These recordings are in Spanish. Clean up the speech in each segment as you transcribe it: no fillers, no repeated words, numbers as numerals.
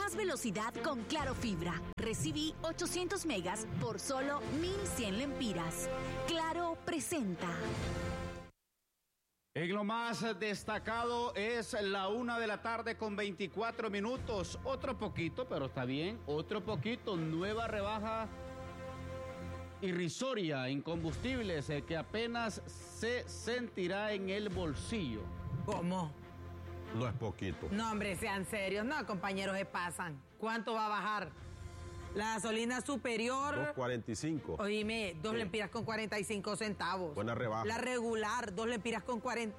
Más velocidad con Claro Fibra. Recibí 800 megas por solo 1,100 lempiras. Claro presenta. En lo más destacado es la 1:00 con 24 minutos. Otro poquito, pero está bien. Otro poquito. Nueva rebaja irrisoria en combustibles que apenas se sentirá en el bolsillo. ¿Cómo? No es poquito. No, hombre, sean serios. No, compañeros, se pasan. ¿Cuánto va a bajar? La gasolina superior... 2.45. Oíme, 2 lempiras con 45 centavos. Buena rebaja. La regular, 2 lempiras con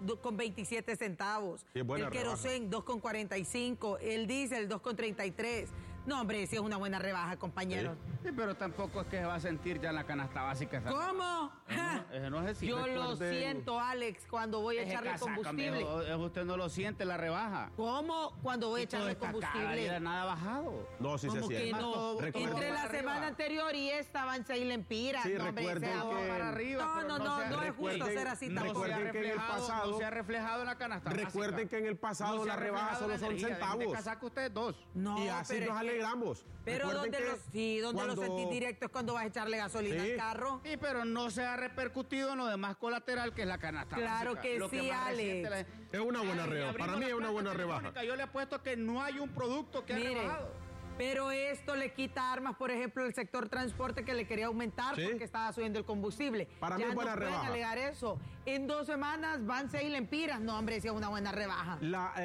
27 centavos. Sí, buena el querosén, 2 con 45. El diésel, 2 con 33. No, hombre, sí es una buena rebaja, compañeros. Sí, pero tampoco es que se va a sentir ya en la canasta básica. ¿Cómo? Ese no es Yo lo siento, Alex, cuando voy a echarle combustible. Usted no lo siente, la rebaja. ¿Cómo? Cuando voy a echarle combustible. Nada bajado. No, sí se ¿Cómo siente. que no? Entre la semana anterior y esta van 6 lempiras. Sí, no, hombre, recuerden que... para arriba, no es justo ser así tampoco. Recuerden que en el pasado... No se ha reflejado en la canasta Recuerden básica. que en el pasado la rebaja solo son centavos. De saca usted 2. No, y así pero nos alegramos. Pero donde lo sentís directo es cuando vas a echarle gasolina al carro. Sí, pero no se ha repercutido en lo demás colateral que es la canasta Claro básica. que Lo sí, Alex. Es una buena rebaja. Para mí es una buena rebaja. Yo le apuesto que no hay un producto que ha rebajado. Pero esto le quita armas, por ejemplo, al sector transporte que le quería aumentar porque estaba subiendo el combustible. Para mí es buena rebaja. Pueden alegar eso. En 2 semanas van 6 lempiras. No, hombre, sí es una buena rebaja.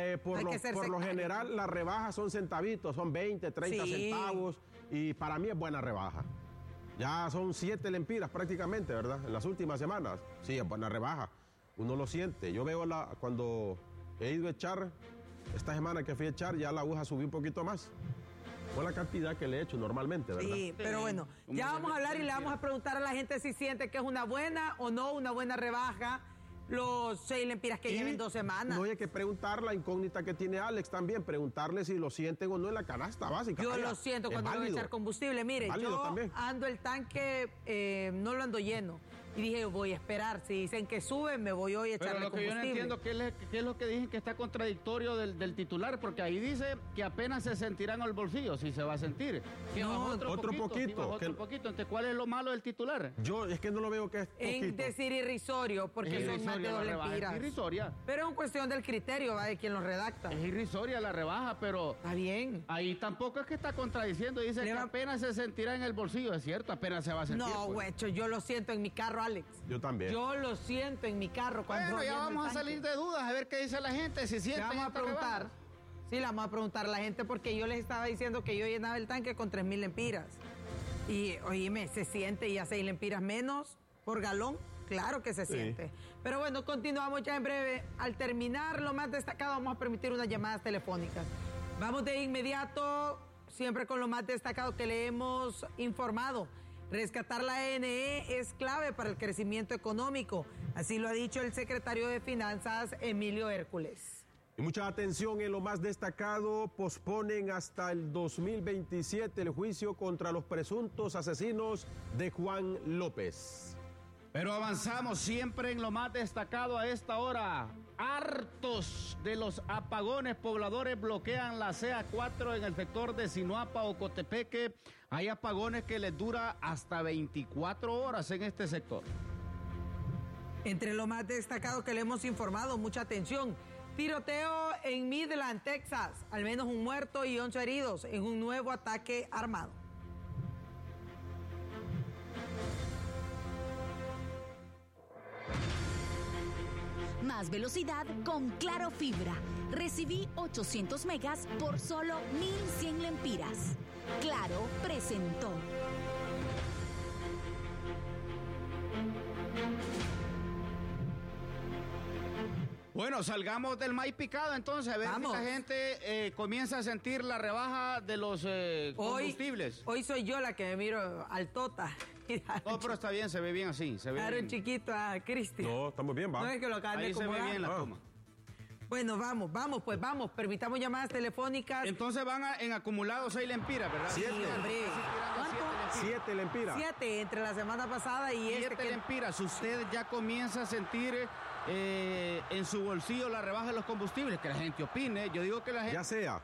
Por lo general, las rebajas son centavitos, son 20, 30 centavos. Y para mí es buena rebaja. Ya son 7 lempiras prácticamente, ¿verdad? En las últimas semanas. Sí, es buena rebaja. Uno lo siente. Yo veo cuando he ido a echar, esta semana que fui a echar, ya la aguja subió un poquito más. Con la cantidad que le he hecho normalmente, ¿verdad? Sí, pero bueno, ya vamos a hablar y le vamos a preguntar a la gente si siente que es una buena o no, una buena rebaja, los 6 lempiras que lleven 2 semanas. No hay que preguntar la incógnita que tiene Alex también, preguntarle si lo sienten o no en la canasta básica. Yo lo siento cuando voy a echar combustible. Mire, yo también ando el tanque, no lo ando lleno. Y dije, voy a esperar. Si dicen que sube, me voy hoy a echarle combustible. Pero lo que yo no entiendo, ¿qué es lo que dicen que está contradictorio del titular? Porque ahí dice que apenas se sentirán en el bolsillo, si se va a sentir. Que no, otro poquito. Entonces, ¿cuál es lo malo del titular? Yo es que no lo veo que es poquito. En decir irrisorio, porque son más de 2 lempiras. Es irrisoria. Pero es cuestión del criterio, ¿va? De quien lo redacta. Es irrisoria la rebaja, pero... Está bien. Ahí tampoco es que está contradiciendo. Dice que apenas se sentirá en el bolsillo. Es cierto, apenas se va a sentir. No, güecho, yo lo siento en mi carro, Alex. Yo también. Yo lo siento en mi carro. Bueno, ya vamos a salir de dudas, a ver qué dice la gente, si sienten. Le vamos a preguntar. Sí, le vamos a preguntar a la gente porque yo les estaba diciendo que yo llenaba el tanque con 3,000 lempiras. Y, oíme, se siente ya 6 lempiras menos por galón. Claro que se siente. Pero bueno, continuamos ya en breve. Al terminar lo más destacado, vamos a permitir unas llamadas telefónicas. Vamos de inmediato, siempre con lo más destacado que le hemos informado. Rescatar la ANE es clave para el crecimiento económico. Así lo ha dicho el secretario de Finanzas, Emilio Hércules. Y mucha atención en lo más destacado, posponen hasta el 2027 el juicio contra los presuntos asesinos de Juan López. Pero avanzamos siempre en lo más destacado a esta hora. Hartos de los apagones, pobladores bloquean la CA4 en el sector de Sinuapa o Cotepeque. Hay apagones que les dura hasta 24 horas en este sector. Entre lo más destacado que le hemos informado, mucha atención. Tiroteo en Midland, Texas. Al menos un muerto y 11 heridos en un nuevo ataque armado. Más velocidad con Claro Fibra. Recibí 800 megas por solo 1,100 lempiras. Claro presentó. Bueno, salgamos del maíz picado entonces, a ver si la gente comienza a sentir la rebaja de los combustibles. Hoy soy yo la que me miro altota. No, pero está bien, se ve bien así. Se ve claro, bien. Chiquito a Cristi. No, estamos bien, va. No es que lo acaban de Ahí se ve bien la toma. Bueno, vamos, permitamos llamadas telefónicas. Entonces van en acumulado 6 lempiras, ¿verdad? 7. ¿Cuánto? 7 lempiras. 7 entre la semana pasada y 7 lempiras. Usted ya comienza a sentir en su bolsillo la rebaja de los combustibles, que la gente opine. Yo digo que la gente... Ya sea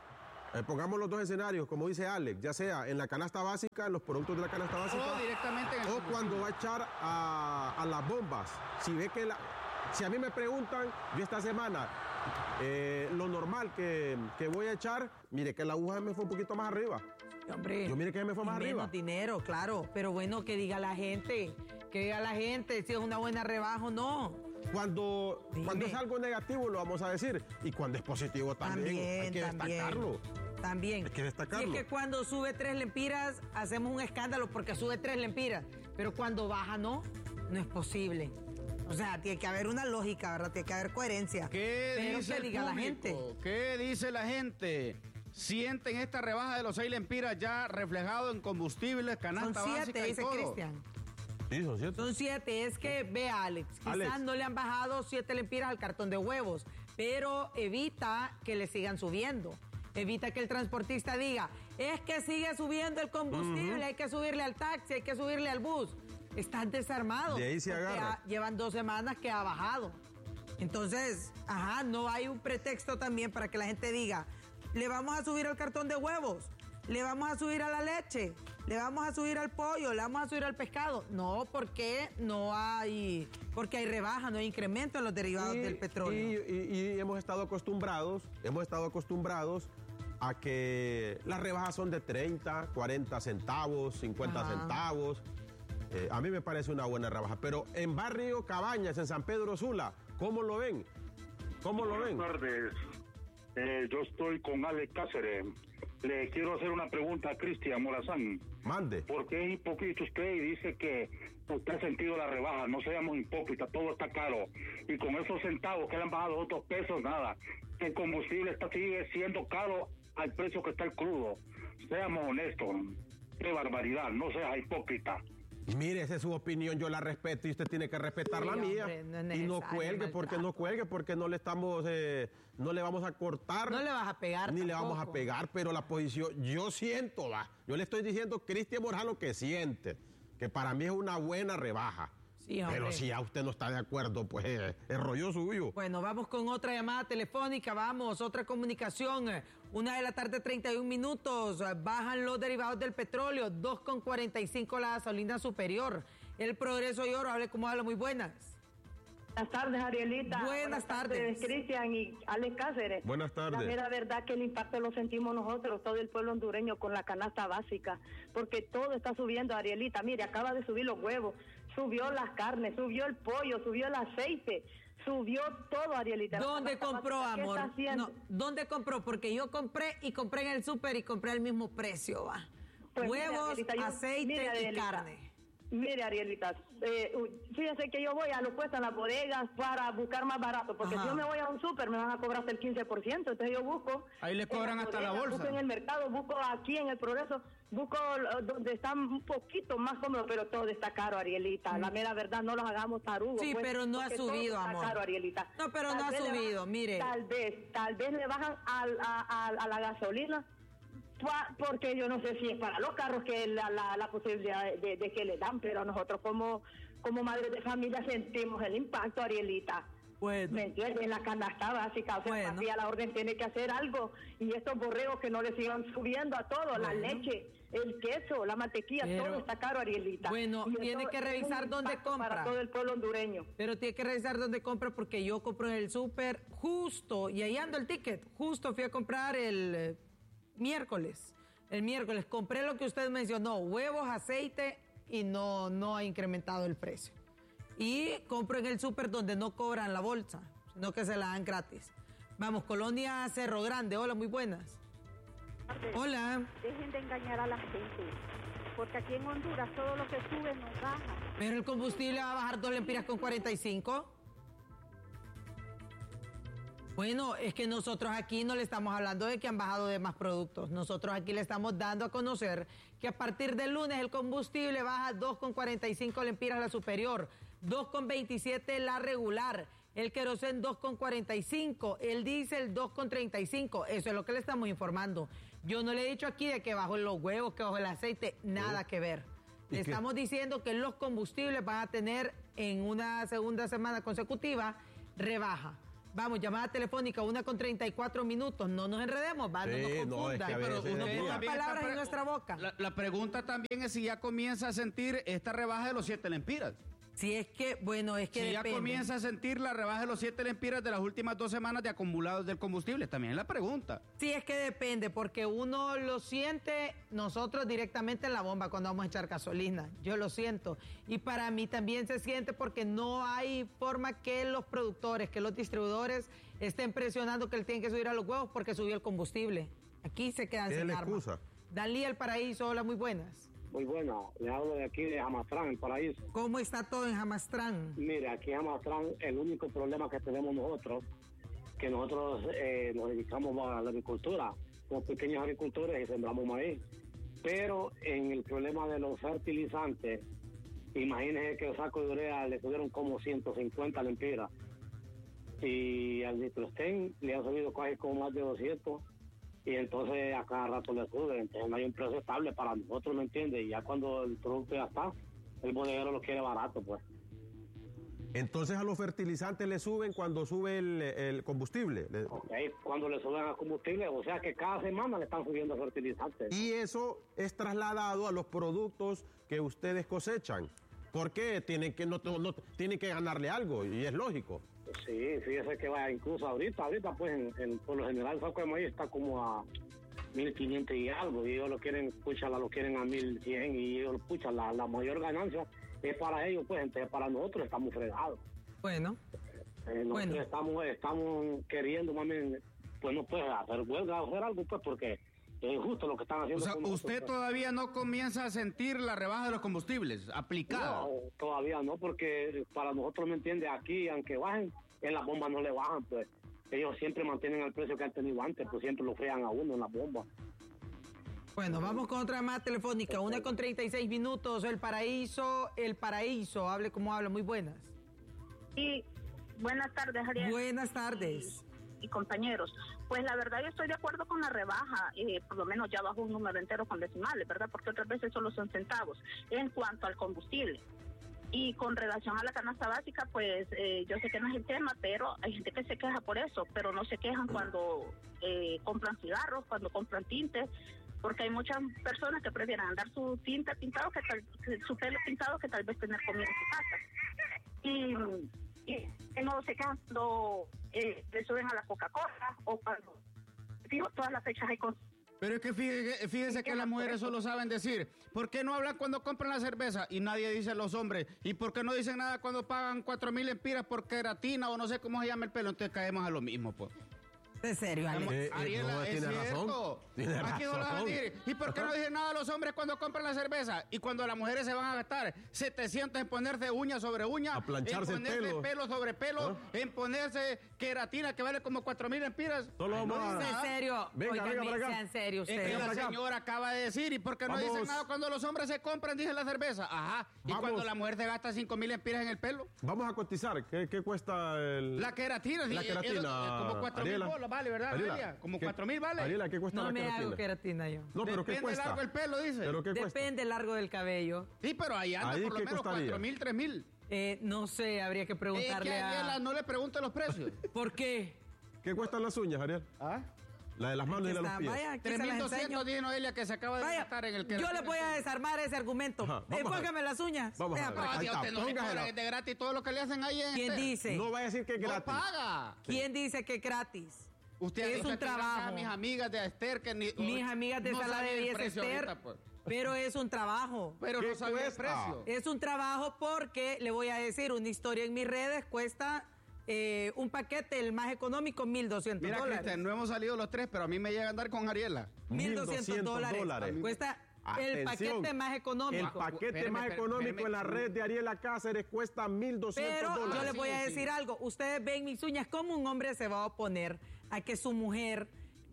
Pongamos los dos escenarios, como dice Alex, ya sea en la canasta básica, en los productos de la canasta básica, o directamente en el o cuando va a echar a las bombas. Si a mí me preguntan, yo esta semana, lo normal que voy a echar, mire que la aguja me fue un poquito más arriba. Hombre, Yo mire que me fue más arriba. Menos dinero, claro, pero bueno, que diga la gente si es una buena rebaja o no. Cuando es algo negativo lo vamos a decir, y cuando es positivo también hay que destacarlo. También. Hay que destacarlo. Si es que cuando sube 3 lempiras hacemos un escándalo porque sube 3 lempiras, pero cuando baja no es posible. O sea, tiene que haber una lógica, ¿verdad? Tiene que haber coherencia. ¿Qué dice que diga la gente? ¿Qué dice la gente? ¿Sienten esta rebaja de los 6 lempiras ya reflejado en combustibles, canasta Son 7, básica y dice todo? Cristian. Sí, son 7. Son 7, es que ve Alex, quizás no le han bajado 7 lempiras al cartón de huevos, pero evita que le sigan subiendo. Evita que el transportista diga, es que sigue subiendo el combustible, hay que subirle al taxi, hay que subirle al bus. Están desarmados. De ahí se agarra. Llevan 2 semanas que ha bajado. Entonces, no hay un pretexto también para que la gente diga, le vamos a subir al cartón de huevos, le vamos a subir a la leche, le vamos a subir al pollo, le vamos a subir al pescado. No, porque hay rebaja, no hay incremento en los derivados del petróleo. Y hemos estado acostumbrados a que las rebajas son de 30, 40 centavos, 50 centavos. A mí me parece una buena rebaja, pero en Barrio Cabañas, en San Pedro Sula, ¿cómo lo ven? Buenas tardes. Yo estoy con Alex Cáceres. Le quiero hacer una pregunta a Cristian Morazán. Mande. ¿Por qué es hipócrita usted y dice que usted ha sentido la rebaja? No seamos hipócritas, todo está caro. Y con esos centavos que le han bajado otros pesos, nada. El combustible sigue siendo caro al precio que está el crudo. Seamos honestos. Qué barbaridad, no seas hipócrita. Mire, esa es su opinión, yo la respeto y usted tiene que respetar la mía. Hombre, y no cuelgue porque no le estamos, no le vamos a cortar. No le vas a pegar ni tampoco. le vamos a pegar, pero la posición, yo siento, yo le estoy diciendo, Cristian Borja, lo que siente, que para mí es una buena rebaja. Sí, pero si a usted no está de acuerdo, pues es rollo suyo. Bueno, vamos con otra llamada telefónica, otra comunicación. 1:31 PM. Bajan los derivados del petróleo, 2,45 la gasolina superior. El Progreso y Oro, hable como habla, muy buenas. Buenas tardes, Arielita. Buenas tardes. Cristian y Alex Cáceres. Buenas tardes. La mera verdad que el impacto lo sentimos nosotros, todo el pueblo hondureño, con la canasta básica, porque todo está subiendo, Arielita. Mire, acaba de subir los huevos, subió las carnes, subió el pollo, subió el aceite, subió todo, Arielita. ¿Dónde compró, amor? No, ¿dónde compró? Porque yo compré en el súper y compré al mismo precio, va. Pues huevos, mira, Arielita, aceite y carne. Mire, Arielita, fíjense que yo voy a los puestos, en las bodegas, para buscar más barato, porque si yo me voy a un súper me van a cobrar hasta el 15%, entonces yo busco... Ahí le cobran hasta la bolsa. Busco en el mercado, busco aquí en el Progreso, busco donde está un poquito más cómodo, pero todo está caro, Arielita. La mera verdad, no los hagamos tarugos. Sí, pues, pero no ha subido, todo amor. Está caro, Arielita. No, pero no ha subido, mire. Tal vez le bajan a la gasolina, porque yo no sé si es para los carros que la posibilidad de que le dan, pero nosotros como madres de familia sentimos el impacto, Arielita. Bueno. ¿Me entiendes? En la canasta básica, o sea, bueno. La orden tiene que hacer algo, y estos borregos que no le sigan subiendo a todo, bueno. La leche, el queso, la mantequilla, todo está caro, Arielita. Bueno, tiene que revisar dónde compra. Para todo el pueblo hondureño. Pero tiene que revisar dónde compra, porque yo compro en el súper justo, y ahí ando el ticket, justo fui a comprar el miércoles. El miércoles compré lo que usted mencionó, huevos, aceite, y no ha incrementado el precio. Y compro en el súper donde no cobran la bolsa, sino que se la dan gratis. Vamos, Colonia Cerro Grande, hola, muy buenas. Hola. Dejen de engañar a la gente, porque aquí en Honduras todo lo que sube nos baja. Pero el combustible va a bajar 2 lempiras con 45. Bueno, es que nosotros aquí no le estamos hablando de que han bajado de más productos. Nosotros aquí le estamos dando a conocer que a partir del lunes el combustible baja 2,45 lempiras la superior, 2,27 la regular, el querosén 2,45, el diésel 2,35. Eso es lo que le estamos informando. Yo no le he dicho aquí de que bajó los huevos, que bajó el aceite, nada que ver. Le estamos diciendo que los combustibles van a tener en una segunda semana consecutiva rebaja. Vamos, llamada telefónica, 1:34. No nos enredemos, no nos confundan. Pero uno ponga palabras en nuestra boca. La pregunta también es si ya comienza a sentir esta rebaja de los 7 lempiras. Si es que, bueno, es que si depende. ya comienza a sentir la rebaja de los 7 lempiras de las últimas 2 semanas de acumulados del combustible, también es la pregunta. Sí, es que depende, porque uno lo siente nosotros directamente en la bomba cuando vamos a echar gasolina. Yo lo siento. Y para mí también se siente porque no hay forma que los productores, que los distribuidores estén presionando que él tiene que subir a los huevos porque subió el combustible. Aquí se quedan sin arma. Excusa. Dalí El Paraíso, hola, muy buenas. Muy buena, le hablo de aquí de Jamastrán, El Paraíso. ¿Cómo está todo en Jamastrán? Mire, aquí en Jamastrán el único problema que tenemos nosotros, que nosotros nos dedicamos a la agricultura, somos pequeños agricultores y sembramos maíz, pero en el problema de los fertilizantes, imagínense que el saco de urea le subieron como 150 lempiras y al Nitrosten le han subido casi como más de 200. Y entonces a cada rato le sube, entonces no hay un precio estable para nosotros, ¿me entiendes? Y ya cuando el producto ya está, el bodeguero lo quiere barato, pues. Entonces a los fertilizantes le suben cuando sube el combustible. Okay, cuando le suben al combustible, o sea que cada semana le están subiendo fertilizantes. Y eso es trasladado a los productos que ustedes cosechan. ¿Por qué? Tienen que tienen que ganarle algo, y es lógico. Sí, fíjese que vaya, incluso ahorita pues por lo general el saco de maíz está como a 1.500 y algo, y ellos lo quieren a 1.100, y ellos, la mayor ganancia es para ellos, pues, entonces para nosotros estamos fregados. Bueno. Nosotros estamos queriendo, mami, pues no puede hacer huelga o hacer algo, pues, porque es injusto lo que están haciendo. O sea, usted todavía no comienza a sentir la rebaja de los combustibles aplicada. No, todavía no, porque para nosotros, ¿me entiende? Aquí, aunque bajen, en las bombas no le bajan, pues. Ellos siempre mantienen el precio que han tenido antes, pues siempre lo frean a uno en las bombas. Bueno, vamos con otra más telefónica, 1:36. El Paraíso, hable como habla, muy buenas. Sí, buenas tardes, Ariel. Buenas tardes. Y compañeros, pues la verdad yo estoy de acuerdo con la rebaja, por lo menos ya bajo un número entero con decimales, ¿verdad? Porque otras veces solo son centavos. En cuanto al combustible y con relación a la canasta básica, pues yo sé que no es el tema, pero hay gente que se queja por eso, pero no se quejan cuando compran cigarros, cuando compran tintes, porque hay muchas personas que prefieren andar su tinte pintado, su pelo pintado, que tal vez tener comida en su casa. Y no se quejan cuando le suben a la Coca-Cola o cuando, digo, todas las fechas hay cosas. Pero es que fíjese que las mujeres solo saben decir, ¿por qué no hablan cuando compran la cerveza? Y nadie dice los hombres. ¿Y por qué no dicen nada cuando pagan 4.000 lempiras por queratina o no sé cómo se llama el pelo? Entonces caemos a lo mismo, pues. ¿En serio, Alex? Ariela, no, es tiene cierto. razón. Tiene Aquí no lo van a razón. decir. ¿Y por qué no dicen nada a los hombres cuando compran la cerveza? Y cuando las mujeres se van a gastar 700 en ponerse uña sobre uña, A plancharse en ponerse el pelo sobre pelo, en ponerse queratina que vale como 4.000 lempiras. Solo vamos a... ¿En serio? Venga, Oigan, venga para acá. sea en serio Es que ustedes. la para acá. señora acaba de decir, ¿y por qué no Vamos. dicen nada cuando los hombres se compran, dicen la cerveza? Ajá. ¿Y Vamos. cuando la mujer se gasta 5.000 lempiras en el pelo? Vamos a cotizar. ¿Qué cuesta el...? La queratina, La sí, queratina, como 4.000 Ariela. bolas, vale, ¿verdad, Ariela, Ariela? Como ¿qué- 4.000 vale. Ariela, ¿qué cuesta No la me queratina? hago queratina yo. No, pero ¿qué Depende cuesta? largo el pelo, dice. ¿Pero qué cuesta? Depende el largo del cabello. Sí, pero ahí anda ¿Ahí por lo qué menos costaría? 4.000, 3.000. No sé, habría que Es preguntarle que a Ariela a... no le pregunte los precios. ¿Por qué? ¿Qué cuestan las uñas, Ariel? ¿Ah? La de las manos y la de los Está, pies. vaya, aquí se las 3.200 enseño. dice Noelia que se acaba de Vaya, gastar en el yo queratina. le voy a desarmar ese argumento. Ajá, vamos a ver. Enfócame las uñas. Vamos a Vea ver. para No, acá. Ahí Dios, está, usted no se póngasela. cobra de gratis todo lo que le hacen ahí en ¿Quién este. dice? No vaya a decir que es No gratis. paga. ¿Quién dice que es gratis? Usted Es ha dicho un que vengan trabajo. a mis amigas de Esther que ni... Mis amigas de no Sala saben de el 10 precio Esther, ahorita, pues. pero es un trabajo. Pero ¿Qué no saben el cuesta? precio. Es un trabajo porque, le voy a decir, una historia en mis redes cuesta un paquete, el más económico, $1,200. Mira, Cristian, no hemos salido los tres, pero a mí me llega a andar con Ariela. $1,200. Cuesta el Atención, paquete más económico. El paquete Espéreme, más económico en la red de Ariela Cáceres cuesta $1,200. Pero yo les voy a Sí, decir sí. algo. Ustedes ven mis uñas, ¿cómo un hombre se va a oponer a que su mujer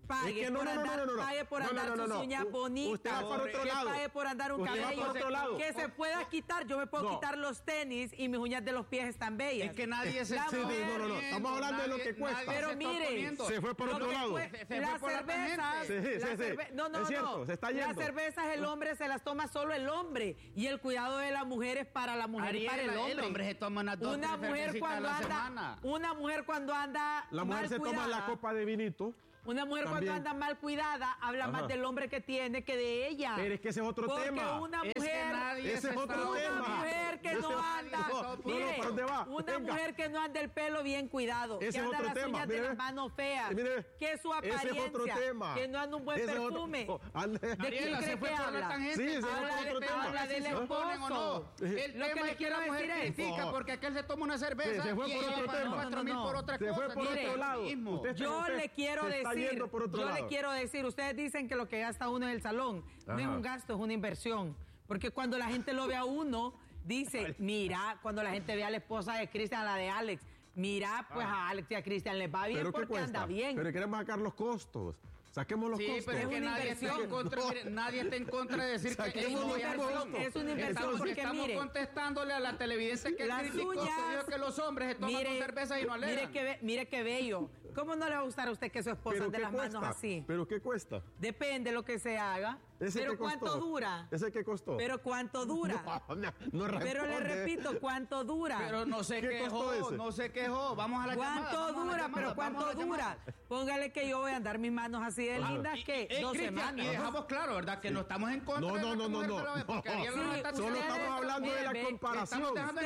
Pague por andar sus uñas bonitas. Usted va por otro lado. Pague por andar un cabello. Que se pueda quitar. Yo me puedo quitar los tenis y mis uñas de los pies están bellas. Es que nadie se está No. Estamos hablando de lo que cuesta. Pero mire, se fue por otro lado. Las cervezas. No. Es cierto, se está yendo. Las cervezas el hombre se las toma solo el hombre. Y el cuidado de la mujer es para la mujer y para el hombre. El hombre se toma unas 2 una mujer cuando anda la mujer se toma la copa de vinito. Una mujer también. cuando anda mal cuidada habla más del hombre que tiene que de ella. Pero es que ese es otro tema. Una mujer, ese es otro tema. Una mujer que no anda, mire, una mujer que no anda el pelo bien cuidado, ese que anda es otro las tema. uñas de las manos feas, que su apariencia, ese es otro tema. que no anda un buen perfume. ¿De quién cree que habla? Sí, habla del esposo. El tema es que la mujer critica porque aquel se toma una cerveza se fue por otro tema. 4,000 por otra cosa. Se fue por otro lado. Yo le quiero decir, ustedes dicen que lo que gasta uno en el salón no es un gasto, es una inversión. Porque cuando la gente lo ve a uno, dice, mira, cuando la gente ve a la esposa de Cristian, a la de Alex, mira, pues a Alex y a Cristian les va bien porque anda bien. Pero queremos sacar los costos. Saquemos los costos. Sí, pero es que nadie está en contra de decir que es una inversión. Estamos contestándole a la televidente que criticó que los hombres se toman con cerveza y no alegan. Mire qué bello. ¿Cómo no le va a gustar a usted que su esposa ande las manos así? ¿Pero qué cuesta? Depende de lo que se haga. ¿Pero cuánto dura? ¿Ese qué costó? ¿Pero cuánto dura? No pero le repito, ¿cuánto dura? Pero no se quejó. Vamos a la llamada. ¿Cuánto dura? ¿Pero cuánto dura? Póngale que yo voy a andar mis manos así de lindas que 2 semanas. Y dejamos claro, ¿verdad? Que no estamos en contra de la mujer. Solo estamos hablando de la comparación.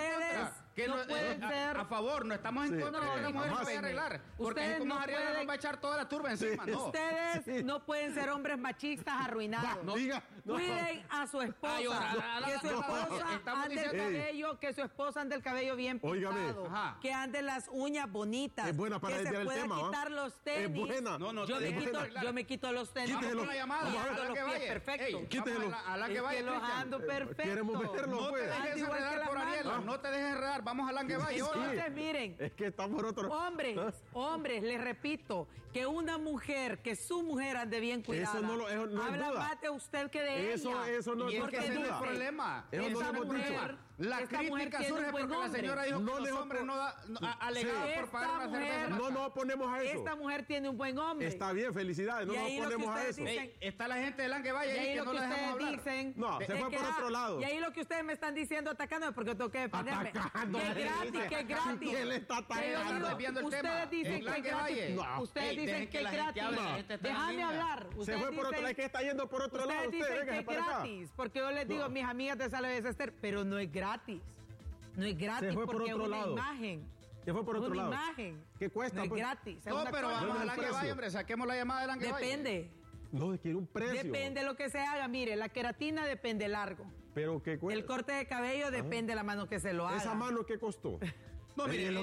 A favor, no estamos en contra de que la mujer vaya a arreglar. Porque como Ariela nos va a echar toda la turba encima. Ustedes no pueden ser hombres machistas arruinados. Cuiden a su esposa. Que su esposa ande el cabello, que su esposa ande el cabello bien pintado. Que ande las uñas bonitas. Es buena para desviar el tema. Que se pueda quitar los tenis. Es buena. Yo me quito los tenis. Quítelo. Una llamada. Perfecto. Quítelo. A la que vaya. Que los ando perfecto. Queremos verlo, no te dejes enredar por Ariela. No te dejes enredar. Vamos a la que vaya. Entonces, miren. Es que está por otro. Hombres, les repito, que una mujer, que su mujer ande bien cuidada. Eso no habla más de usted que de ella. Eso no es porque ese no es el problema. Eso no lo hemos dicho. La crítica surge porque la señora dijo que los hombres no alegados por pagar una cerveza. No nos oponemos a eso. Esta mujer tiene un buen hombre. Está bien, felicidades, no nos oponemos a eso. Está la gente de Lange Valle ahí que no la dejamos hablar. No, se fue por otro lado. Y ahí lo que ustedes me están diciendo atacando es porque tengo que defenderme. Que es gratis. ¿Quién le está atacando? Ustedes dicen que es gratis. Ustedes dicen que es gratis. Déjame hablar. Se fue por otro lado, es que está yendo por otro lado. Ustedes dicen que es gratis. Porque yo les digo, mis amigas de Salve de Esther, pero no es gratis. No es gratis porque es una imagen. Se fue por otro lado. Una imagen. ¿Qué cuesta? No es gratis. No, pero vamos a Lange Valle, hombre. Saquemos la llamada de Lange Valle. Depende. No, quiere un precio. Depende de lo que se haga. Mire, la queratina depende largo. Pero ¿qué cuesta? El corte de cabello depende de la mano que se lo haga. ¿Esa mano qué costó? No, mire,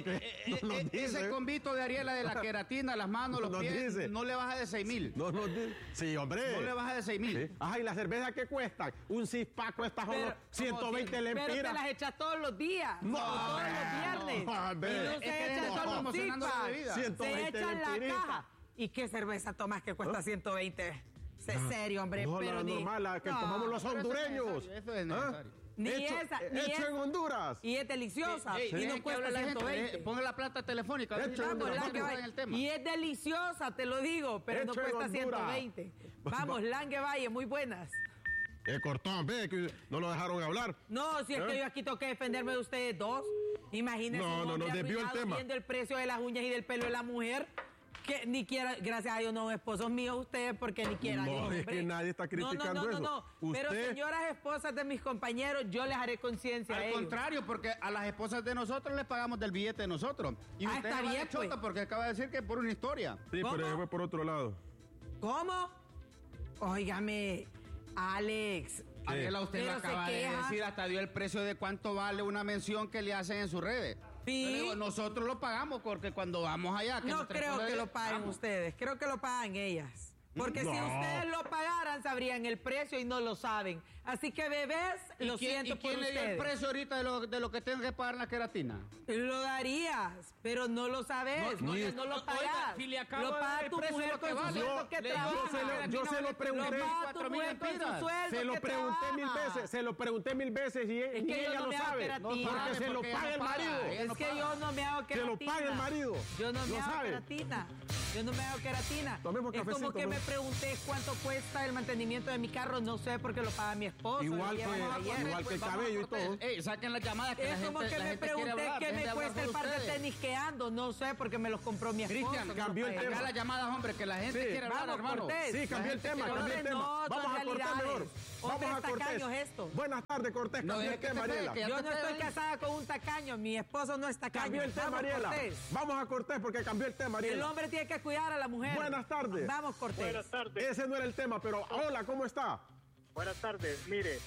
ese convito de Ariela de la queratina, las manos, los pies, no le baja de 6,000. Sí, hombre. No le baja de 6,000. Sí. Ajá, ¿y la cerveza qué cuestan? Un six-pack cuesta solo 120 lempiras. Pero te las echas todos los días. No, todos los viernes. Y no se echan todos los six-packs. Se echan la caja. ¿Y qué cerveza tomas que cuesta 120? Serio, hombre. No, pero la normal, la que tomamos los hondureños. Eso es necesario. Hecho en Honduras. Y es deliciosa. Y no cuesta 120. Ponga la plata telefónica. Y es deliciosa, te lo digo, pero no cuesta 120. Vamos, Lange Valle, muy buenas. Cortón, ve que no lo dejaron hablar. No, si es que yo aquí tengo que defenderme de ustedes dos. Imagínense un hombre arruinado viendo el precio de las uñas y del pelo de la mujer. Que ni quiera, gracias a Dios, no esposos míos ustedes, porque ni quiera. No, es que nadie está criticando eso. No. Pero señoras esposas de mis compañeros, yo les haré conciencia a ellos. Al contrario, porque a las esposas de nosotros les pagamos del billete de nosotros. Y usted está bien, chota pues. Porque acaba de decir que es por una historia. Sí, ¿Cómo? pero fue por otro lado. ¿Cómo? Óigame, Alex. Ariela, usted lo acaba de decir, hasta dio el precio de cuánto vale una mención que le hacen en sus redes. Sí. Digo, nosotros lo pagamos porque cuando vamos allá... No creo que lo paguen ustedes, creo que lo pagan ellas. Porque si ustedes lo pagaran, sabrían el precio y no lo saben. Así que, bebés, lo siento por ¿Quién le dio el ustedes. precio ahorita de lo que tengo que pagar en la queratina? Lo darías, pero no lo sabes, porque no lo pagas. Oiga, si le acabo lo de dar paga el tu precio mujer lo que con su vale. sueldo que Yo trabaja. yo se lo pregunté. Lo paga tu mujer con su sueldo Se lo que pregunté trabaja. 1000 veces, se lo pregunté 1000 veces y Es ni que yo ella no lo me hago sabe. queratina. Porque se lo Porque ella paga el no paga. marido. Ella Es no que paga. yo no me hago Se lo queratina. paga el marido. Yo no me Lo hago sabe. queratina. Yo no me hago queratina. Tomemos Es como cafecito, que me ¿no? pregunté cuánto cuesta el mantenimiento de mi carro. No sé porque lo paga mi esposo. Igual lo lleva que- ayer. igual que el cabello y todo. Saquen las llamadas que la Es gente como que la me gente quiere pregunté hablar, qué dejen de me hablar cuesta el con par de ustedes. tenis que ando. No sé porque me los compró mi esposo. Cristian, no cambió los el pagué. tema. Haga las llamadas, hombre, que la gente Sí. quiere hablar, Vamos, hermano. Cortés. Sí, cambió el tema, cambió el tema. No, Vamos a cortar mejor. Vamos Hombres a Cortés. tacaños esto. Buenas tardes, Cortés. No, Cambió deje el que tema, se pegue, Ariela. que ya Yo te no estoy pegan. casada con un tacaño. Mi esposo no es tacaño. Cambió el tema, Vamos, Ariela. Cortés. Vamos a Cortés porque cambió el tema, El Ariela. hombre tiene que cuidar a la mujer. Buenas tardes. Vamos, Cortés. Buenas tardes. Ese no era el tema, pero hola, ¿cómo está? Buenas tardes. Mire,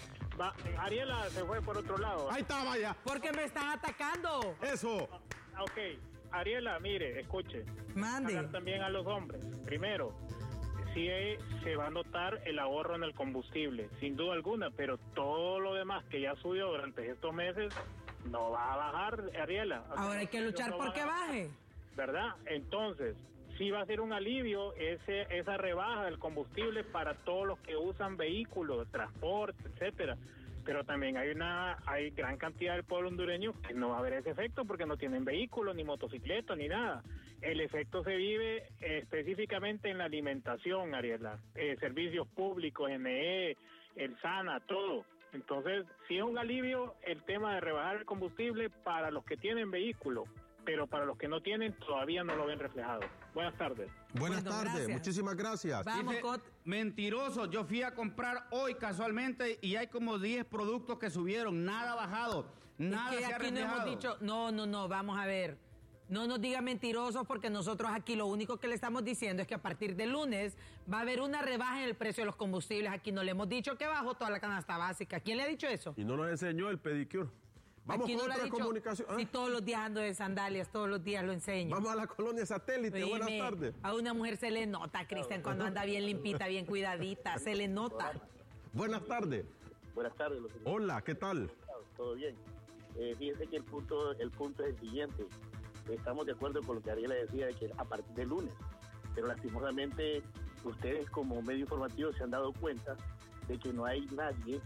Ariela se fue por otro lado. Ahí está, vaya. Porque me están atacando. Eso. Ok. Ariela, mire, escuche. Mande. Hablar también a los hombres. Primero, sí se va a notar el ahorro en el combustible, sin duda alguna, pero todo lo demás que ya subió durante estos meses no va a bajar, Ariela. Ahora hay que luchar No porque va a- baje. ¿Verdad? Entonces, sí va a ser un alivio esa rebaja del combustible para todos los que usan vehículos, transporte, etcétera. Pero también hay gran cantidad del pueblo hondureño que no va a haber ese efecto porque no tienen vehículos, ni motocicletas, ni nada. El efecto se vive específicamente en la alimentación, Ariela, servicios públicos, NE, el SANA, todo. Entonces, sí es un alivio el tema de rebajar el combustible para los que tienen vehículos, pero para los que no tienen todavía no lo ven reflejado. Buenas tardes. Buenas Bueno, tardes, gracias. muchísimas gracias. Vamos, Dice, Cot. mentiroso, yo fui a comprar hoy casualmente y hay como 10 productos que subieron, nada ha bajado, nada Es que se ha aquí no hemos reflejado. dicho, no, vamos a ver. No nos diga mentirosos porque nosotros aquí lo único que le estamos diciendo es que a partir de lunes va a haber una rebaja en el precio de los combustibles. Aquí no le hemos dicho que bajó toda la canasta básica. ¿Quién le ha dicho eso? Y no nos enseñó el pedicure. Vamos Aquí con no le ha otra dicho, comunicación. Si todos los días ando de sandalias, todos los días lo enseño. Vamos a la colonia satélite. Buenas Oíme, tardes. A una mujer se le nota, Cristian, cuando anda bien limpita, bien cuidadita, se le nota. Buenas tardes. Buenas tardes, los Hola, ¿qué tal? todo bien. Fíjense que el punto es el siguiente. Estamos de acuerdo con lo que Ariela decía de que a partir de lunes, pero lastimosamente ustedes como medio informativo se han dado cuenta de que no hay nadie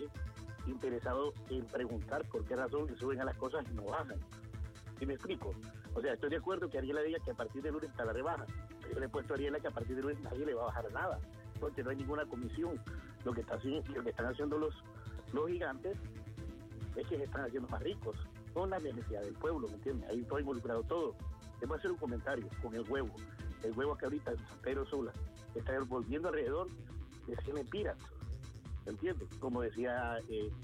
interesado en preguntar por qué razón le suben a las cosas y no bajan. ¿Sí me explico? O sea, estoy de acuerdo que Ariela diga que a partir de lunes está la rebaja, pero yo le he puesto a Ariela que a partir de lunes nadie le va a bajar nada, porque no hay ninguna comisión. Lo que están haciendo los gigantes es que se están haciendo más ricos, con la necesidad del pueblo, ¿me entiendes? Ahí está involucrado todo. Les voy a hacer un comentario con el huevo. El huevo que ahorita en San Pedro Sula está volviendo alrededor de 100 lempiras, ¿me entiendes? Como decía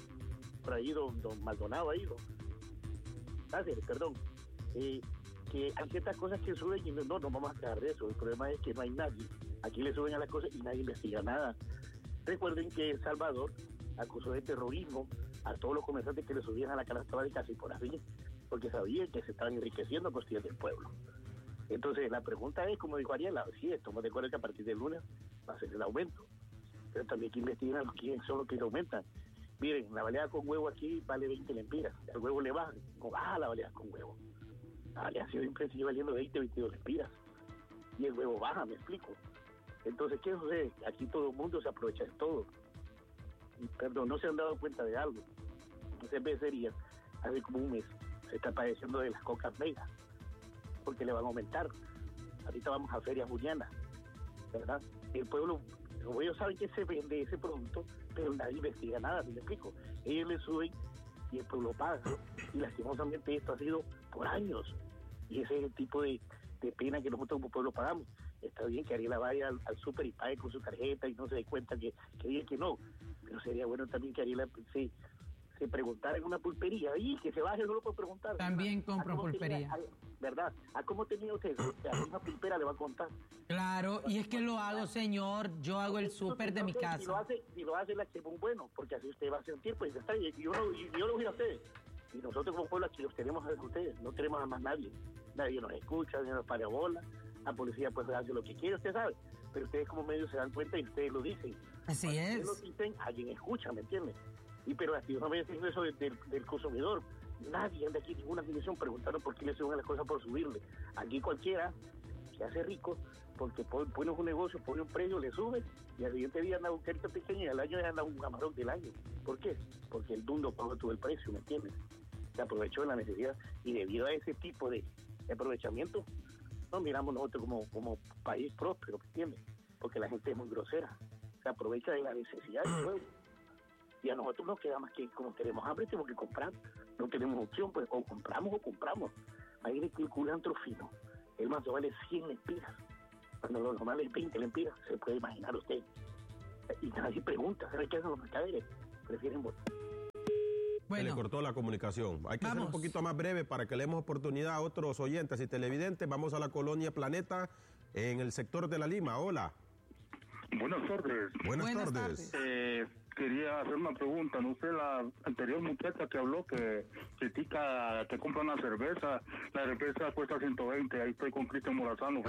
por ahí don Maldonado, ahí, Cáceres, perdón, que hay ciertas cosas que suben y no vamos a quedar de eso. El problema es que no hay nadie. Aquí le suben a las cosas y nadie investiga nada. Recuerden que El Salvador acusó de terrorismo a todos los comerciantes que le subían a la canasta básica casi por así, porque sabían que se estaban enriqueciendo a costillas del pueblo. Entonces la pregunta es, como dijo Ariela, sí, estamos de acuerdo que a partir del lunes va a ser el aumento, pero también hay que investigar quiénes son los que lo aumentan. Miren, la baleada con huevo aquí vale 20 lempiras, el huevo le baja, no baja la baleada con huevo. La baleada siempre sigue valiendo 20, 22 lempiras, y el huevo baja, me explico. Entonces, ¿qué sucede? Aquí todo el mundo se aprovecha de todo. Perdón, no se han dado cuenta de algo. Entonces, sería, hace como un mes, se está padeciendo de las cocas megas, porque le van a aumentar. Ahorita vamos a ferias junianas, ¿verdad? El pueblo, ellos saben que se vende ese producto, pero nadie investiga nada, ¿me explico? Ellos le suben y el pueblo paga. Y lastimosamente esto ha sido por años. Y ese es el tipo de pena que nosotros como pueblo pagamos. Está bien que Ariela vaya al súper y pague con su tarjeta y no se dé cuenta que diga que no. Pero sería bueno también que Ariela se preguntara en una pulpería y que se baje solo por preguntar. También compro pulpería. ¿Verdad? ¿A cómo tenía usted? A una pulpera le va a contar. Claro, y es que lo hago, señor. Yo hago el súper de mi casa. Si lo hace la que es muy bueno, porque así usted va a sentir, pues está bien. Y yo lo voy a ustedes. Y nosotros como pueblo aquí los tenemos a ustedes, no tenemos a más nadie. Nadie nos escucha, nadie nos para bola. La policía pues hace lo que quiere, usted sabe. pero ustedes como medios se dan cuenta y ustedes lo dicen. Así Cuando es. ustedes lo dicen, alguien escucha, ¿me entiendes? Y pero así no me diciendo eso del consumidor. Nadie anda aquí en ninguna comisión preguntando por qué le suben las cosas por subirle. Aquí cualquiera se hace rico porque pone un negocio, pone un precio, le sube y al siguiente día anda un carito pequeño y al año ya anda un camarón del año. ¿Por qué? Porque el mundo pagó todo el precio, ¿me entiendes? Se aprovechó de la necesidad y debido a ese tipo de aprovechamiento nos miramos nosotros como país próspero, ¿me entiendes? Porque la gente es muy grosera, se aprovecha de la necesidad del pueblo. Y a nosotros nos queda más que, como tenemos hambre, tenemos que comprar. No tenemos opción, pues o compramos. Ahí en el culantro fino, el mazo vale 100 lempiras. Cuando lo normal es 20 lempiras, se puede imaginar usted. Y nadie pregunta, ¿sabe qué hacen los mercaderes? Prefieren votar. Se le cortó la comunicación. Hay que ser un poquito más breve para que le demos oportunidad a otros oyentes y televidentes. Vamos a la colonia Planeta, en el sector de La Lima. Hola. Buenas tardes. Buenas tardes. Quería hacer una pregunta. No sé, la anterior muchacha que habló que critica que compra una cerveza. La cerveza cuesta 120. Ahí estoy con Cristian Morazano.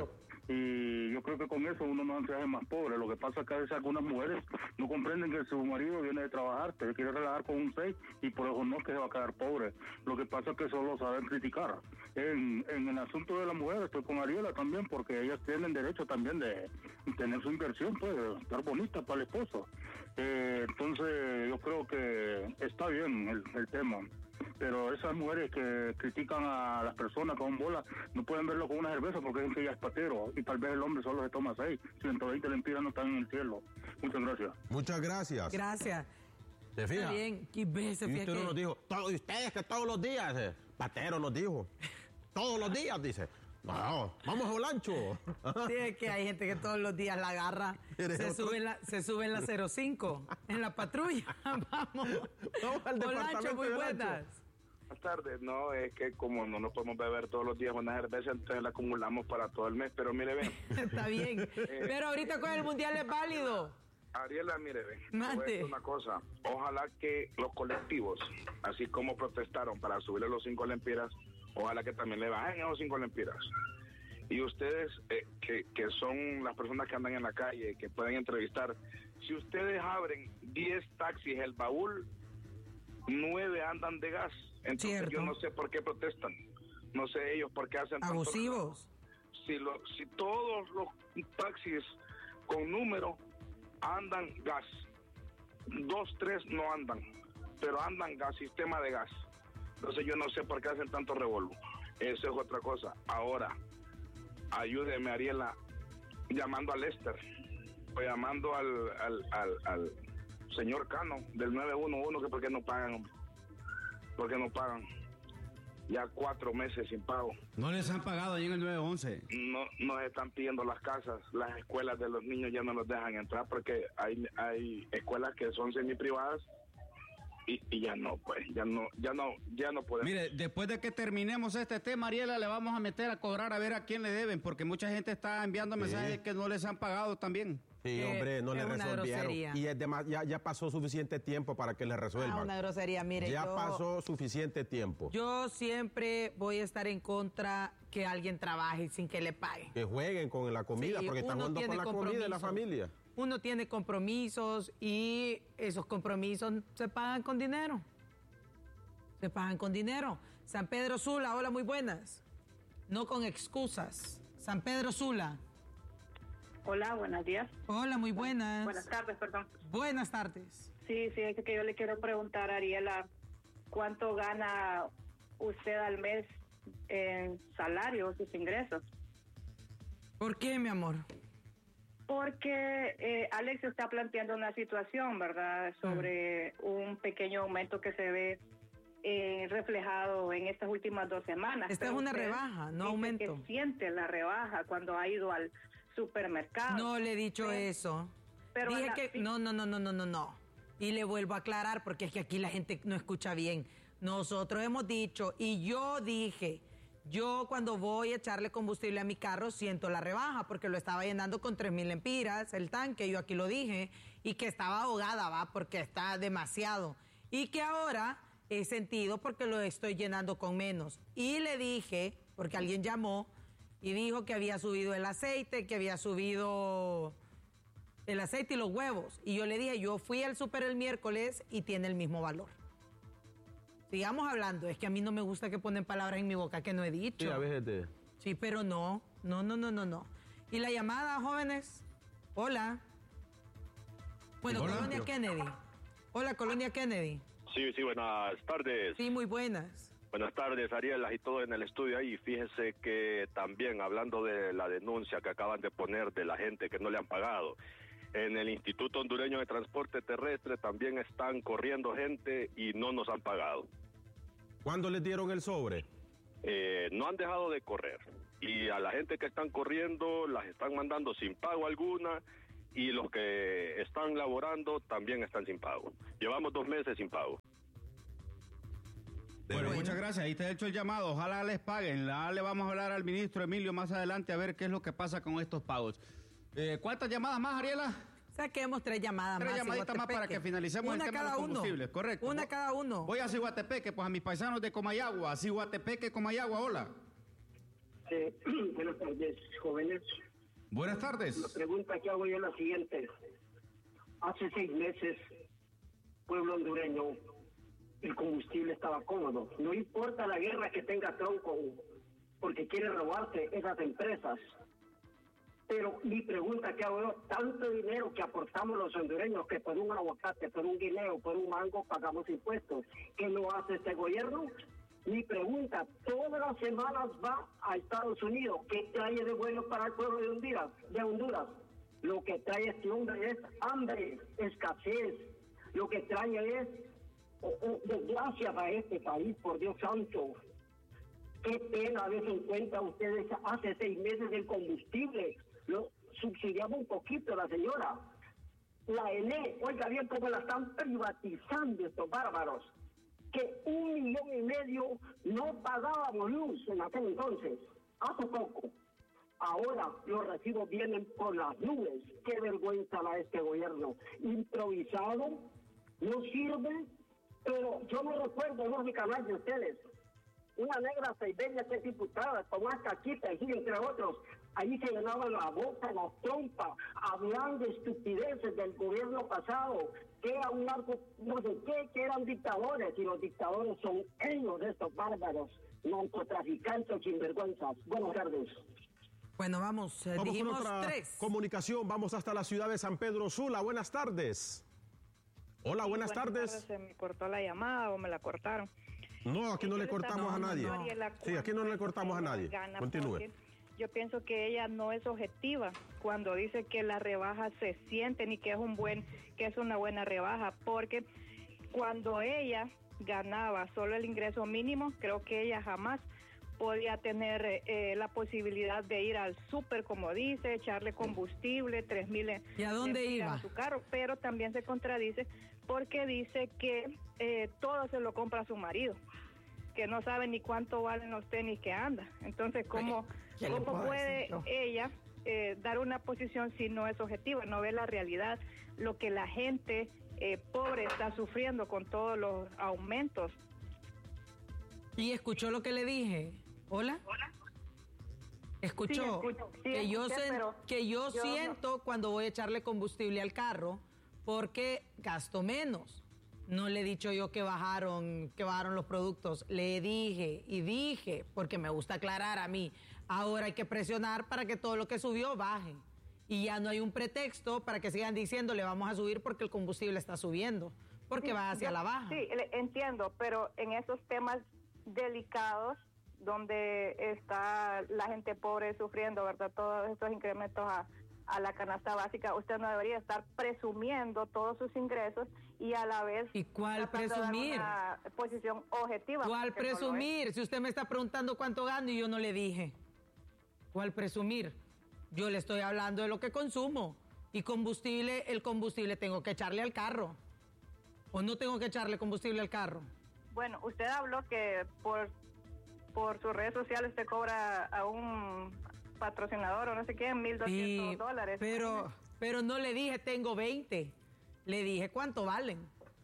Y yo creo que con eso uno no se hace más pobre. Lo que pasa es que a veces algunas mujeres no comprenden que su marido viene de trabajar, te quiere relajar con un 6 y por eso no es que se va a quedar pobre. Lo que pasa es que solo saben criticar. En el asunto de la mujer estoy con Ariela también, porque ellas tienen derecho también de tener su inversión, pues, de estar bonita para el esposo. Entonces yo creo que está bien el tema. Pero esas mujeres que critican a las personas con bola no pueden verlo con una cerveza porque dicen que ella es patero y tal vez el hombre solo se toma 6. 120 lempiras no están en el cielo. Muchas gracias. Muchas gracias. Gracias. ¿Te fijas? Está bien. ¿Qué veces? Y usted no nos dijo, ustedes que todos los días, patero nos dijo, todos los días, dice. No, vamos a Olancho. Sí, es que hay gente que todos los días la agarra, se sube en la 05, en la patrulla. Vamos al Olancho, muy buenas. Buenas tardes. No, es que como no nos podemos beber todos los días una cerveza, entonces la acumulamos para todo el mes. Pero mire, ven. Está bien. Pero ahorita con el mundial es válido. Ariela, mire, ven. Mate. Voy a decir una cosa. Ojalá que los colectivos, así como protestaron para subirle los 5 lempiras, ojalá que también le bajen esos 5 lempiras. Y ustedes, que son las personas que andan en la calle, que pueden entrevistar, si ustedes abren 10 taxis el baúl, 9 andan de gas. Entonces Cierto. yo no sé por qué protestan. No sé ellos por qué hacen abusivos. Si todos los taxis con número andan gas, 2, 3 no andan, pero andan gas, sistema de gas. Entonces yo no sé por qué hacen tanto revolú. Eso es otra cosa. Ahora, ayúdeme, Ariela, llamando a Lester o llamando al señor Cano del 911, que por qué no pagan, hombre. ¿Por qué no pagan? Ya 4 meses sin pago. ¿No les han pagado ahí en el 911? No nos están pidiendo las casas, las escuelas de los niños ya no los dejan entrar porque hay escuelas que son semiprivadas y ya no, pues, ya no podemos. Mire, después de que terminemos este tema, Ariela, le vamos a meter a cobrar a ver a quién le deben, porque mucha gente está enviando mensajes de que no les han pagado también. Sí, hombre, no le resolvieron. Grosería. Y es ya pasó suficiente tiempo para que le resuelvan. Una grosería, mire. Ya pasó suficiente tiempo. Yo siempre voy a estar en contra que alguien trabaje sin que le pague. Que jueguen con la comida, Sí, porque están uno jugando con tiene la comida de la compromisos. familia. Uno tiene compromisos y esos compromisos se pagan con dinero. Se pagan con dinero. San Pedro Sula, hola, muy buenas. No con excusas. San Pedro Sula. Hola, buenos días. Hola, muy buenas. Buenas tardes, perdón. Buenas tardes. Sí, es que yo le quiero preguntar a Ariela, ¿cuánto gana usted al mes en salario, sus ingresos? ¿Por qué, mi amor? Porque Alex está planteando una situación, ¿verdad?, sobre un pequeño aumento que se ve reflejado en estas últimas 2 semanas. Esta es una rebaja, no aumento. Que siente la rebaja cuando ha ido al supermercado. No le he dicho eso. Pero dije que no. Y le vuelvo a aclarar porque es que aquí la gente no escucha bien. Nosotros hemos dicho y yo dije, yo cuando voy a echarle combustible a mi carro siento la rebaja porque lo estaba llenando con 3,000 lempiras el tanque, yo aquí lo dije, y que estaba ahogada, porque está demasiado. Y que ahora he sentido porque lo estoy llenando con menos. Y le dije, porque alguien llamó, y dijo que había subido el aceite, que había subido el aceite y los huevos. Y yo le dije, yo fui al súper el miércoles y tiene el mismo valor. Sigamos hablando, es que a mí no me gusta que ponen palabras en mi boca que no he dicho. Sí, a veces Sí, pero no. ¿Y la llamada, jóvenes? Hola. Bueno, Hola. Colonia Kennedy. Hola, Colonia Kennedy. Sí, buenas tardes. Sí, muy buenas. Buenas tardes, Ariel, y todo en el estudio ahí. Fíjese que también, hablando de la denuncia que acaban de poner de la gente que no le han pagado, en el Instituto Hondureño de Transporte Terrestre también están corriendo gente y no nos han pagado. ¿Cuándo les dieron el sobre? No han dejado de correr. Y a la gente que están corriendo las están mandando sin pago alguna, y los que están laborando también están sin pago. Llevamos 2 meses sin pago. Bueno, muchas gracias. Ahí te he hecho el llamado. Ojalá les paguen. Le vamos a hablar al ministro Emilio más adelante a ver qué es lo que pasa con estos pagos. ¿Cuántas llamadas más, Ariela? Saquemos 3 llamadas más. 3 llamaditas más para que finalicemos el tema de los combustibles. Correcto. Una cada uno. Voy a Ciguatepeque, pues a mis paisanos de Comayagua. Ciguatepeque, Comayagua, hola. Buenas tardes, jóvenes. Buenas tardes. La pregunta que hago yo es la siguiente. Hace 6 meses, pueblo hondureño, el combustible estaba cómodo. No importa la guerra que tenga Trump porque quiere robarse esas empresas. Pero mi pregunta que hago yo, tanto dinero que aportamos los hondureños, que por un aguacate, por un guineo, por un mango pagamos impuestos, ¿qué no hace este gobierno? Mi pregunta, todas las semanas va a Estados Unidos, ¿qué trae de bueno para el pueblo de Honduras? Lo que trae este hombre es hambre, escasez, lo que trae es desgracia para este país, por Dios santo. Qué pena a veces en cuenta ustedes hace 6 meses del combustible, lo subsidiamos un poquito la señora. La ENE, oiga bien cómo la están privatizando estos bárbaros. Que 1,5 millones no pagábamos luz en aquel entonces, hace poco. Ahora los recibos vienen por las nubes. Qué vergüenza da este gobierno. Improvisado, no sirve, pero yo no recuerdo, no es mi canal de ustedes. Una negra ceibeña que es diputada, Tomás Caquita, y entre otros, ahí se llenaban la boca, la trompa, hablando estupideces del gobierno pasado, que era un narco, no sé qué, que eran dictadores, y los dictadores son ellos, estos bárbaros, narcotraficantes, sinvergüenzas. Buenas tardes. Bueno, vamos dijimos con otra 3. Comunicación, vamos hasta la ciudad de San Pedro Sula. Buenas tardes. Hola, buenas tardes. ¿Se me cortó la llamada o me la cortaron? No, aquí no le cortamos a nadie. Sí, aquí no le cortamos a nadie. Continúe. Yo pienso que ella no es objetiva cuando dice que las rebajas se sienten y que es una buena rebaja, porque cuando ella ganaba solo el ingreso mínimo, creo que ella jamás podía tener la posibilidad de ir al súper, como dice, echarle combustible, 3,000 ¿Y a dónde iba? En su carro, pero también se contradice porque dice que todo se lo compra a su marido, que no sabe ni cuánto valen los tenis que anda. Entonces, ¿cómo puede ella dar una posición si no es objetiva, no ve la realidad, lo que la gente pobre está sufriendo con todos los aumentos? ¿Y escuchó lo que le dije? ¿Hola? ¿Escuchó? Sí, que yo siento cuando voy a echarle combustible al carro porque gasto menos. No le he dicho yo que bajaron los productos. Le dije, porque me gusta aclarar a mí. Ahora hay que presionar para que todo lo que subió baje. Y ya no hay un pretexto para que sigan diciendo le vamos a subir porque el combustible está subiendo, porque va hacia la baja. Sí, entiendo, pero en esos temas delicados donde está la gente pobre sufriendo, ¿verdad? Todos estos incrementos a la canasta básica, usted no debería estar presumiendo todos sus ingresos y a la vez... ¿Y cuál presumir? Una posición objetiva. ¿Cuál presumir? No, si usted me está preguntando cuánto gano y yo no le dije. ¿Cuál presumir? Yo le estoy hablando de lo que consumo. Y el combustible tengo que echarle al carro. ¿O no tengo que echarle combustible al carro? Bueno, usted habló que por sus redes sociales usted cobra a un patrocinador o no sé qué, $1,200. Pero no le dije tengo 20. Le dije cuánto valen.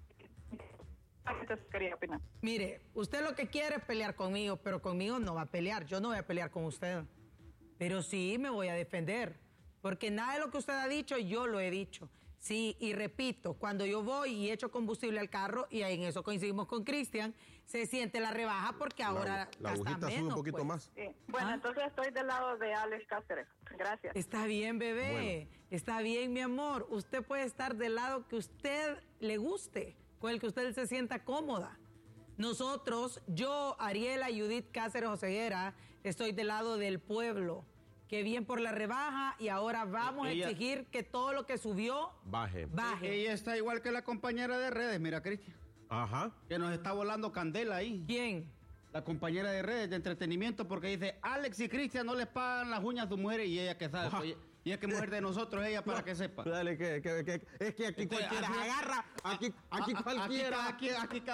Quería opinar. Mire, usted lo que quiere es pelear conmigo, pero conmigo no va a pelear. Yo no voy a pelear con usted. Pero sí me voy a defender, porque nada de lo que usted ha dicho, yo lo he dicho. Sí, y repito, cuando yo voy y echo combustible al carro, y en eso coincidimos con Cristian, se siente la rebaja porque ahora la gasta agujita menos, sube un poquito pues. más. Sí. Bueno, entonces estoy del lado de Alex Cáceres. Gracias. Está bien, bebé. Está bien, mi amor. Usted puede estar del lado que usted le guste, con el que usted se sienta cómoda. Nosotros, yo, Ariela, Judith Cáceres Oseguera, estoy del lado del pueblo. Que bien por la rebaja y ahora vamos a exigir que todo lo que subió baje. Ella está igual que la compañera de redes, mira, Cristian. Ajá. Que nos está volando candela ahí. ¿Quién? La compañera de redes de entretenimiento, porque dice, Alex y Cristian no les pagan las uñas a sus mujeres y ella que sabe. Oye, y es que mujer de nosotros, ella para que sepa. Dale, es que aquí cualquiera agarra, aquí cualquiera. Aquí